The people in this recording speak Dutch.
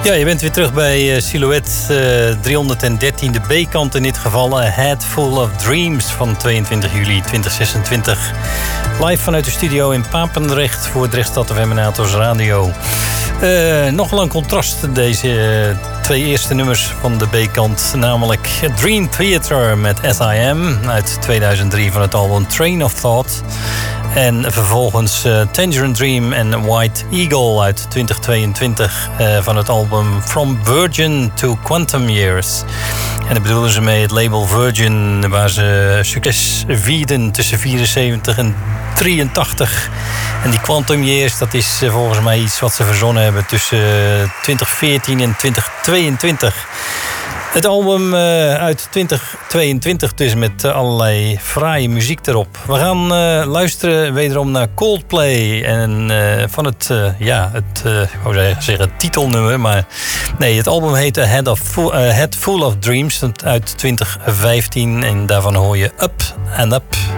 Ja, je bent weer terug bij Silhouette 313, de B-kant in dit geval. A Head Full of Dreams van 22 juli 2026. Live vanuit de studio in Papendrecht voor Drechtstad of Eminators Radio. Nogal een contrast, deze twee eerste nummers van de B-kant. Namelijk Dream Theater met S.I.M. uit 2003 van het album Train of Thought. En vervolgens Tangerine Dream en White Eagle uit 2022 van het album From Virgin to Quantum Years. En dat bedoelen ze mee het label Virgin, waar ze succes vierden tussen 74 en 83. En die Quantum Years, dat is volgens mij iets wat ze verzonnen hebben tussen 2014 en 2022. Het album uit 2022 dus met allerlei fraaie muziek erop. We gaan luisteren wederom naar Coldplay. En van het ik wou zeggen titelnummer. Maar nee, het album heet A Head Full of Dreams uit 2015. En daarvan hoor je Up and Up.